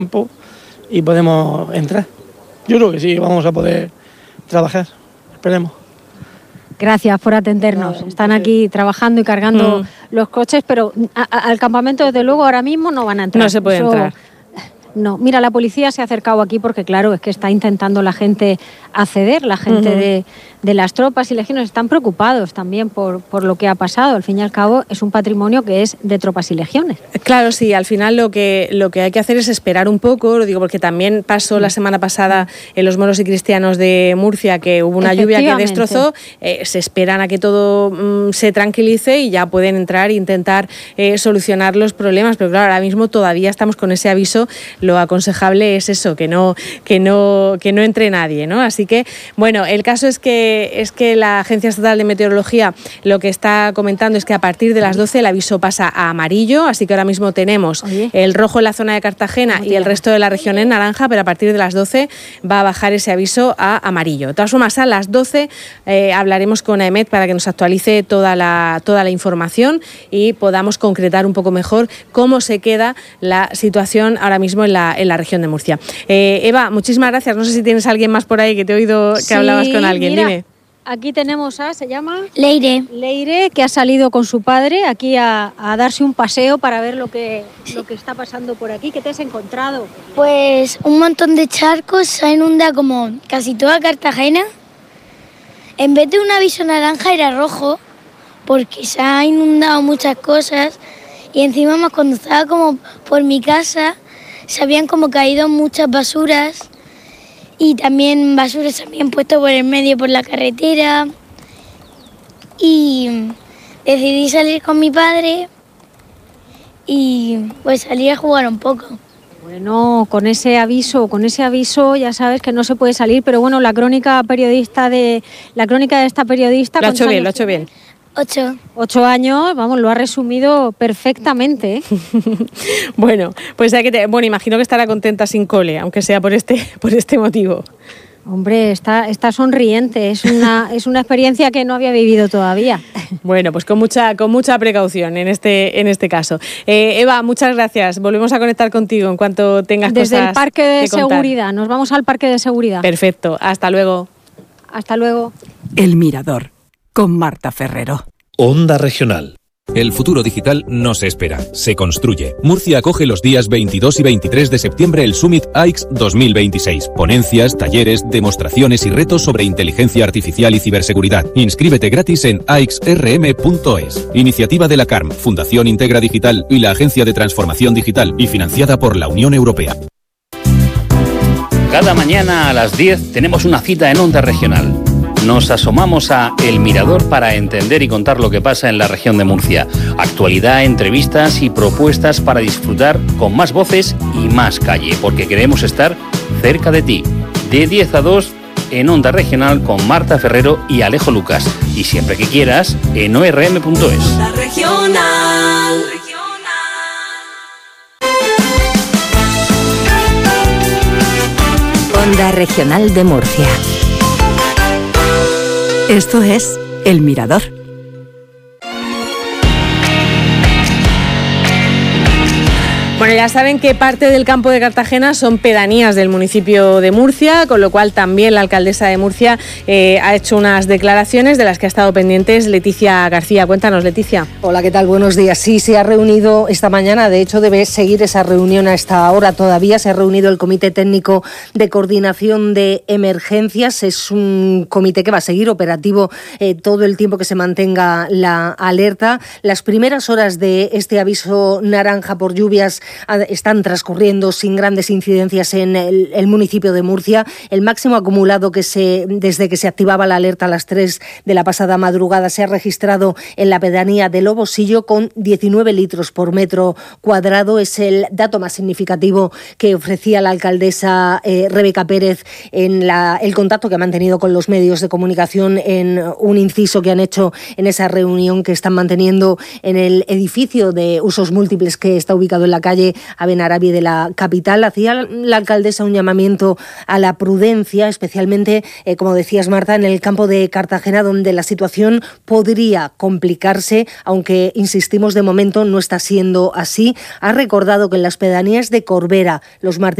campo y podemos entrar. Yo creo que sí, vamos a poder trabajar, esperemos. Gracias por atendernos. Están aquí trabajando y cargando los coches, pero al campamento, desde luego, ahora mismo no van a entrar. No se puede entrar. No, mira, la policía se ha acercado aquí porque, claro, es que está intentando la gente acceder, la gente de las tropas y legiones están preocupados también por lo que ha pasado. Al fin y al cabo, es un patrimonio que es de tropas y legiones. Claro, sí, al final lo que hay que hacer es esperar un poco, lo digo porque también pasó la semana pasada en los moros y cristianos de Murcia, que hubo una lluvia que destrozó, se esperan a que todo se tranquilice y ya pueden entrar e intentar solucionar los problemas, pero claro, ahora mismo todavía estamos con ese aviso. Lo aconsejable es eso, que no entre nadie, ¿no? Así que, bueno, el caso es que la Agencia Estatal de Meteorología lo que está comentando es que a partir de las 12 el aviso pasa a amarillo, así que ahora mismo tenemos el rojo en la zona de Cartagena y el resto de la región en naranja, pero a partir de las 12 va a bajar ese aviso a amarillo. De todas formas, a las 12 hablaremos con AEMET para que nos actualice toda la información y podamos concretar un poco mejor cómo se queda la situación ahora mismo en la región de Murcia. Eva, muchísimas gracias. No sé si tienes a alguien más por ahí, que te he oído que hablabas con alguien. Mira, dime. Aquí tenemos se llama Leire, que ha salido con su padre aquí a darse un paseo para ver lo que está pasando por aquí. ¿Qué te has encontrado? Pues un montón de charcos, se ha inundado como casi toda Cartagena. En vez de un aviso naranja era rojo, porque se ha inundado muchas cosas y encima más cuando estaba como por mi casa se habían como caído muchas basuras y también basuras se habían puesto por el medio por la carretera y decidí salir con mi padre y pues salí a jugar un poco. Bueno, con ese aviso ya sabes que no se puede salir, pero bueno, la crónica de esta periodista... Lo ha hecho bien. 8 años, vamos, lo ha resumido perfectamente, ¿eh? Bueno, pues imagino que estará contenta sin cole, aunque sea por este motivo. Hombre, está sonriente, es una experiencia que no había vivido todavía. Bueno, pues con mucha precaución en este caso. Eva, muchas gracias. Volvemos a conectar contigo en cuanto tengas Desde cosas el parque de que contar. seguridad, nos vamos al parque de seguridad. Perfecto, hasta luego. Hasta luego. El Mirador, con Marta Ferrero. Onda Regional. El futuro digital no se espera, se construye. Murcia acoge los días 22 y 23 de septiembre el Summit AIX 2026. Ponencias, talleres, demostraciones y retos sobre inteligencia artificial y ciberseguridad. Inscríbete gratis en aixrm.es. Iniciativa de la CARM, Fundación Integra Digital y la Agencia de Transformación Digital y financiada por la Unión Europea. Cada mañana a las 10 tenemos una cita en Onda Regional. Nos asomamos a El Mirador para entender y contar lo que pasa en la región de Murcia. Actualidad, entrevistas y propuestas para disfrutar con más voces y más calle, porque queremos estar cerca de ti. De 10 a 2 en Onda Regional con Marta Ferrero y Alejo Lucas. Y siempre que quieras en orm.es. Onda Regional. Onda Regional de Murcia. Esto es El Mirador. Bueno, ya saben que parte del campo de Cartagena son pedanías del municipio de Murcia, con lo cual también la alcaldesa de Murcia ha hecho unas declaraciones de las que ha estado pendientes Leticia García. Cuéntanos, Leticia. Hola, ¿qué tal? Buenos días. Sí, se ha reunido esta mañana, de hecho debe seguir esa reunión a esta hora todavía. Se ha reunido el Comité Técnico de Coordinación de Emergencias. Es un comité que va a seguir operativo todo el tiempo que se mantenga la alerta. Las primeras horas de este aviso naranja por lluvias están transcurriendo sin grandes incidencias en el municipio de Murcia. El máximo acumulado desde que se activaba la alerta a las 3 de la pasada madrugada se ha registrado en la pedanía de Lobosillo con 19 litros por metro cuadrado. Es el dato más significativo que ofrecía la alcaldesa Rebeca Pérez en el contacto que ha mantenido con los medios de comunicación en un inciso que han hecho en esa reunión que están manteniendo en el edificio de usos múltiples que está ubicado en la calle calle Abenarabi de la capital. Hacía la alcaldesa un llamamiento a la prudencia, especialmente, como decías, Marta, en el campo de Cartagena, donde la situación podría complicarse, aunque, insistimos, de momento no está siendo así. Ha recordado que en las pedanías de Corbera, los